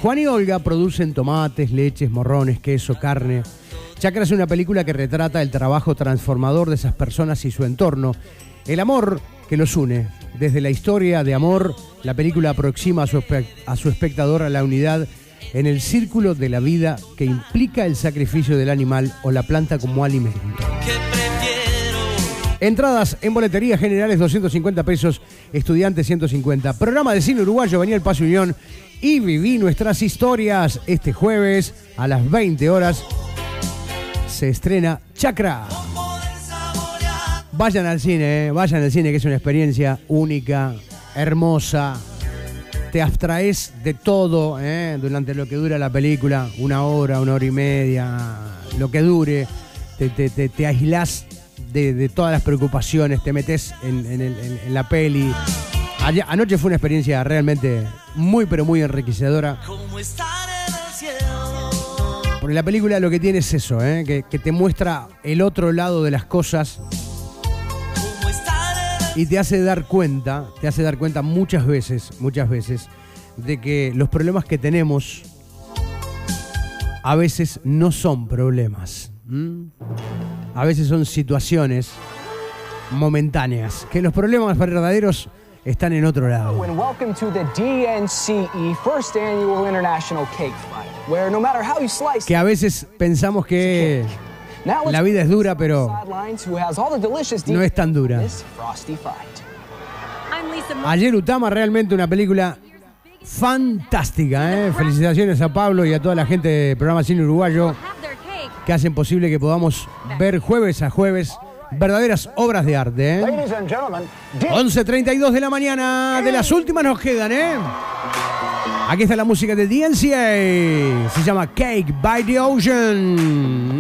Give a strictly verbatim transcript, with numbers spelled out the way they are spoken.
Juan y Olga producen tomates, leches, morrones, queso, carne. Chacra es una película que retrata el trabajo transformador de esas personas y su entorno, el amor que los une. Desde la historia de amor, la película aproxima a su, a su espectador a la unidad en el círculo de la vida que implica el sacrificio del animal o la planta como alimento. Entradas en boletería generales doscientos cincuenta pesos, estudiantes ciento cincuenta. Programa de cine uruguayo, venía el Paso Unión y viví nuestras historias. Este jueves a las veinte horas se estrena Chacra. Vayan al cine, eh, vayan al cine, que es una experiencia única, hermosa. Te abstraes de todo eh, durante lo que dura la película, una hora, una hora y media, lo que dure. Te, te, te, te aislás de, de todas las preocupaciones, te metes en, en, el, en, en la peli. Ayer, anoche fue una experiencia realmente muy, pero muy enriquecedora. Porque la película lo que tiene es eso, eh, que, que te muestra el otro lado de las cosas. Y te hace dar cuenta, te hace dar cuenta muchas veces, muchas veces, de que los problemas que tenemos a veces no son problemas. ¿Mm? A veces son situaciones momentáneas, que los problemas verdaderos están en otro lado. Welcome to the D N C E First Annual International Cake Fight, where no matter how you slice, que a veces pensamos que la vida es dura, pero no es tan dura. Ayer Utama, realmente una película fantástica, ¿eh? Felicitaciones a Pablo y a toda la gente del programa Cine Uruguayo que hacen posible que podamos ver jueves a jueves verdaderas obras de arte, ¿eh? once treinta y dos de la mañana, de las últimas nos quedan, ¿eh? Aquí está la música de D N C A, se llama Cake by the Ocean.